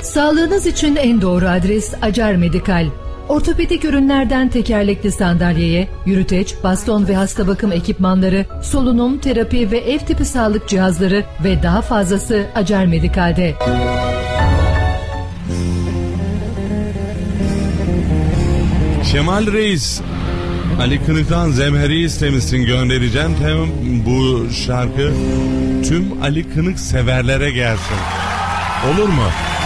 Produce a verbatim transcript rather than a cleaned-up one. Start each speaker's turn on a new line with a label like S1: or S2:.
S1: Sağlığınız için en doğru adres Acar Medikal. Ortopedik ürünlerden tekerlekli sandalyeye, yürüteç, baston ve hasta bakım ekipmanları, solunum, terapi ve ev tipi sağlık cihazları ve daha fazlası Acar Medikal'de.
S2: Şemal Reis, Ali Kınık'tan Zemheri istemişsin, göndereceğim. Tamam, bu şarkı tüm Ali Kınık severlere gelsin. Olur mu?